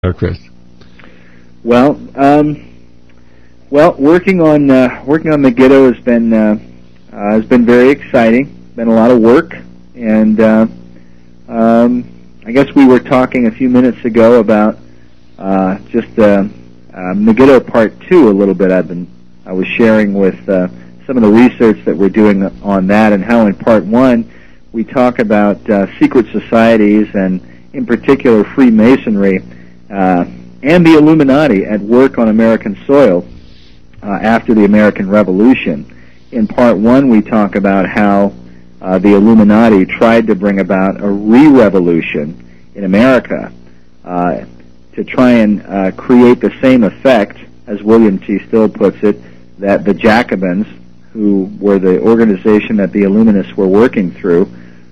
Chris? Well, working on Megiddo has been very exciting. Been a lot of work, and I guess we were talking a few minutes ago about just Megiddo Part 2 a little bit. I was sharing with some of the research that we're doing on that, and how in Part 1 we talk about secret societies, and in particular Freemasonry and the Illuminati at work on American soil after the American Revolution. In Part 1 we talk about how the Illuminati tried to bring about a re-revolution in America to try and create the same effect, as William T. Still puts it, that the Jacobins, who were the organization that the Illuminists were working through,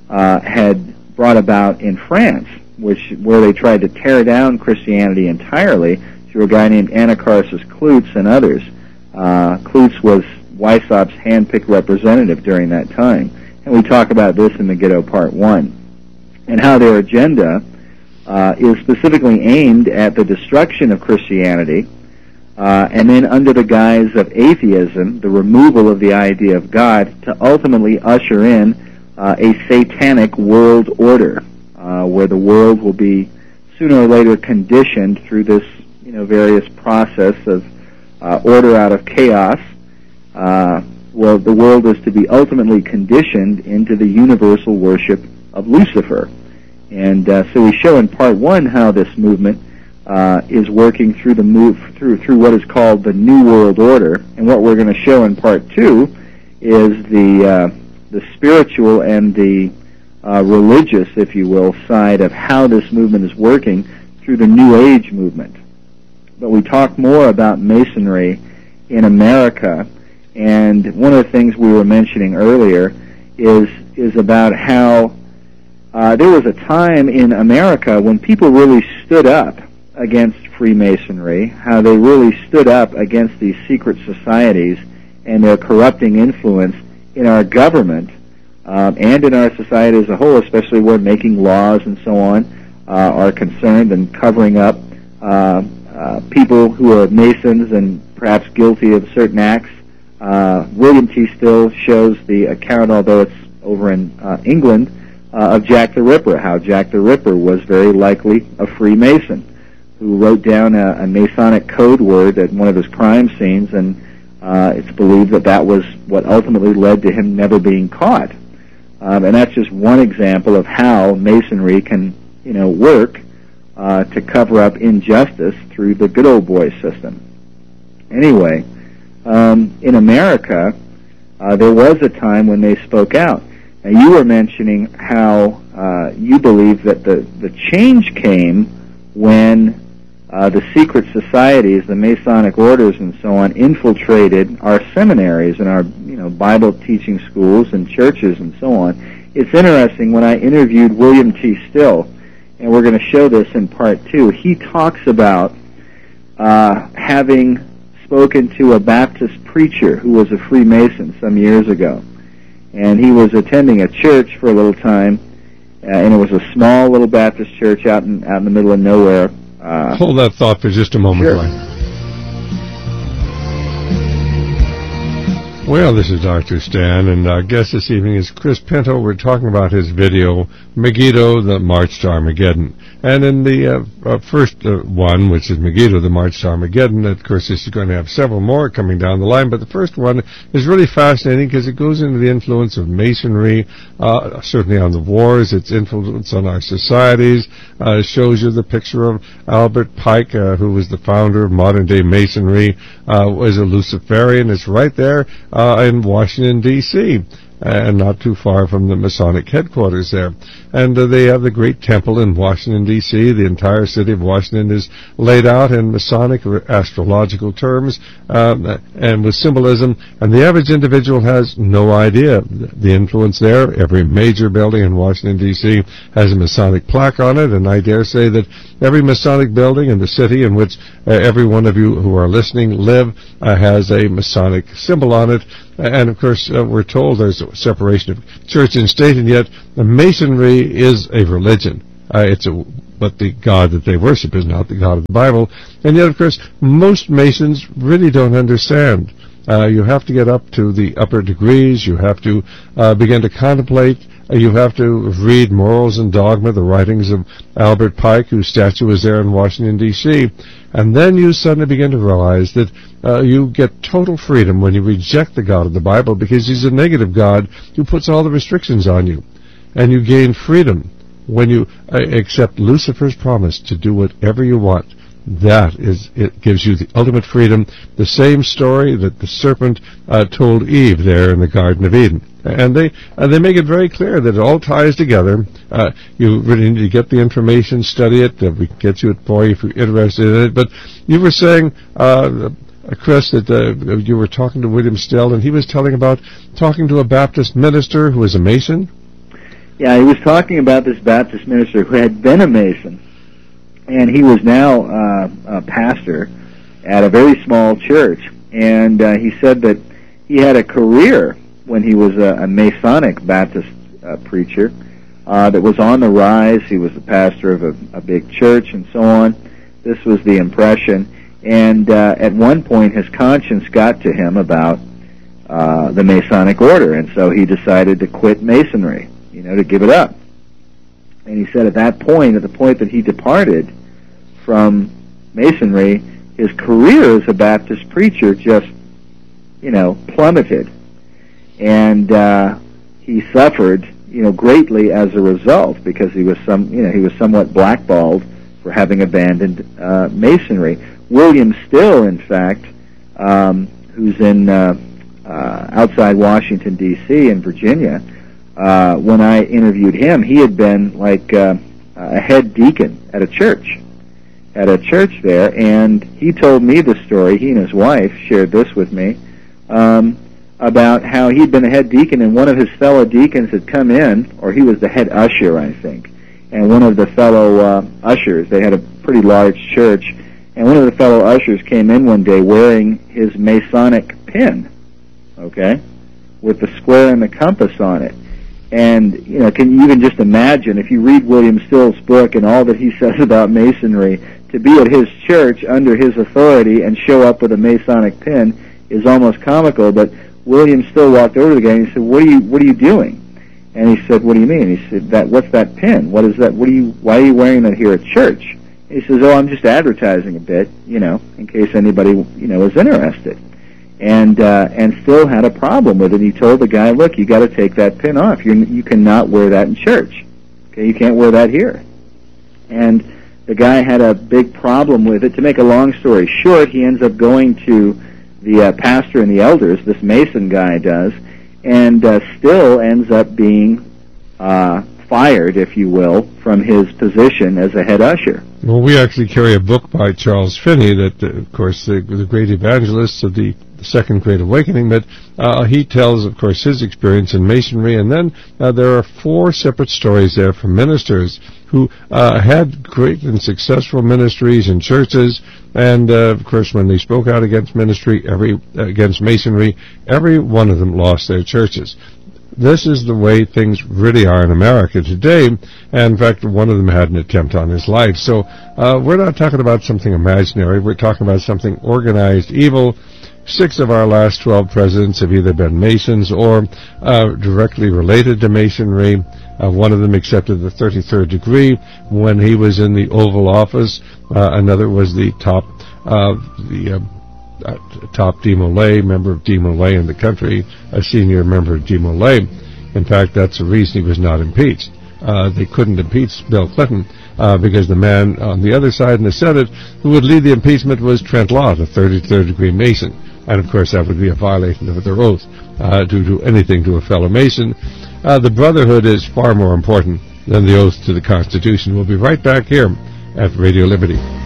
had brought about in France, where they tried to tear down Christianity entirely through a guy named Anacharsis Cloots and others. Cloots was Weissaup's hand-picked representative during that time. And we talk about this in Megiddo Part 1, and how their agenda is specifically aimed at the destruction of Christianity, and then under the guise of atheism, the removal of the idea of God, to ultimately usher in a satanic world order, where the world will be sooner or later conditioned through this, various process of order out of chaos. Well, the world is to be ultimately conditioned into the universal worship of Lucifer. And so we show in Part 1 how this movement is working through through what is called the New World Order. And what we're going to show in Part 2 is the spiritual and the religious, if you will, side of how this movement is working through the New Age movement. But we talk more about Masonry in America, and one of the things we were mentioning earlier is about how there was a time in America when people really stood up against Freemasonry, how they really stood up against these secret societies and their corrupting influence in our government and in our society as a whole, especially where making laws and so on are concerned, and covering up people who are Masons and perhaps guilty of certain acts. William T. Still shows the account, although it's over in England, of Jack the Ripper, how Jack the Ripper was very likely a Freemason who wrote down a Masonic code word at one of his crime scenes, and it's believed that was what ultimately led to him never being caught. And that's just one example of how Masonry can, work to cover up injustice through the good old boy system. Anyway, in America, there was a time when they spoke out. Now, you were mentioning how you believe that the change came when the secret societies, the Masonic orders and so on, infiltrated our seminaries and our Bible teaching schools and churches and so on. It's interesting, when I interviewed William T. Still, and we're going to show this in Part 2, he talks about having spoken to a Baptist preacher who was a Freemason some years ago. And he was attending a church for a little time, and it was a small little Baptist church out in the middle of nowhere. Hold that thought for just a moment, sure. Glenn. Well, this is Dr. Stan, and our guest this evening is Chris Pinto. We're talking about his video, Megiddo, the March to Armageddon. And in the first one, which is Megiddo, the March to Armageddon, of course, this is going to have several more coming down the line, but the first one is really fascinating because it goes into the influence of Masonry, certainly on the wars, its influence on our societies. It shows you the picture of Albert Pike, who was the founder of modern-day Masonry, was a Luciferian. It's right there in Washington, D.C., and not too far from the Masonic headquarters there. And they have the great temple in Washington, D.C. The entire city of Washington is laid out in Masonic astrological terms and with symbolism, and the average individual has no idea the influence there. Every major building in Washington, D.C. has a Masonic plaque on it, and I dare say that every Masonic building in the city in which every one of you who are listening live has a Masonic symbol on it. And, of course, we're told there's a separation of church and state, and yet the Masonry is a religion. It's a but the God that they worship is not the God of the Bible. And yet, of course, most Masons really don't understand. You have to get up to the upper degrees. You have to begin to contemplate. You have to read Morals and Dogma, the writings of Albert Pike, whose statue was there in Washington, D.C., and then you suddenly begin to realize that you get total freedom when you reject the God of the Bible, because he's a negative God who puts all the restrictions on you. And you gain freedom when you accept Lucifer's promise to do whatever you want. It gives you the ultimate freedom, the same story that the serpent told Eve there in the Garden of Eden. And they make it very clear that it all ties together. You really need to get the information, study it. We can get you it for you if you're interested in it. But you were saying, Chris, that you were talking to William Still, and he was talking to a Baptist minister who was a Mason. Yeah, he was talking about this Baptist minister who had been a Mason, and he was now a pastor at a very small church. And he said that he had a career when he was a Masonic Baptist preacher that was on the rise. He was the pastor of a big church and so on. This was the impression. And at one point his conscience got to him about the Masonic order, and so he decided to quit Masonry, to give it up. And he said at the point that he departed from Masonry, his career as a Baptist preacher just, plummeted. And he suffered, greatly as a result, because he was somewhat blackballed for having abandoned Masonry. William Still, in fact, who's in outside Washington, D.C. in Virginia, when I interviewed him, he had been like a head deacon at a church there, and he told me the story. He and his wife shared this with me, about how he'd been a head deacon, and one of his fellow deacons had come in, or he was the head usher, I think, and one of the fellow ushers, they had a pretty large church, and one of the fellow ushers came in one day wearing his Masonic pin, with the square and the compass on it. And, can you even just imagine, if you read William Still's book and all that he says about Masonry, to be at his church under his authority and show up with a Masonic pin is almost comical. But William Still walked over to the guy and he said, "What are you doing?" And he said, "What do you mean?" He said, "What's that pin? What is that? Why are you wearing that here at church?" And he says, "Oh, I'm just advertising a bit, in case anybody, is interested." And Still had a problem with it. He told the guy, "Look, you got to take that pin off. You cannot wear that in church. Okay, you can't wear that here." And the guy had a big problem with it. To make a long story short, he ends up going to the pastor and the elders, this Mason guy does, and Still ends up being fired, if you will, from his position as a head usher. Well, we actually carry a book by Charles Finney that, of course, the great evangelist of the Second Great Awakening, but he tells, of course, his experience in Masonry, and then there are 4 separate stories there from ministers who had great and successful ministries in churches, and, of course, when they spoke out against against Masonry, every one of them lost their churches. This is the way things really are in America today, and in fact, one of them had an attempt on his life. So we're not talking about something imaginary, we're talking about something organized evil. 6 of our last 12 presidents have either been Masons or directly related to Masonry. One of them accepted the 33rd degree when he was in the Oval Office. Another was the top Demolay, member of Demolay in the country, a senior member of Demolay. In fact, that's the reason he was not impeached. They couldn't impeach Bill Clinton because the man on the other side in the Senate who would lead the impeachment was Trent Lott, a 33rd degree Mason. And, of course, that would be a violation of their oath to do anything to a fellow Mason. The brotherhood is far more important than the oath to the Constitution. We'll be right back here at Radio Liberty.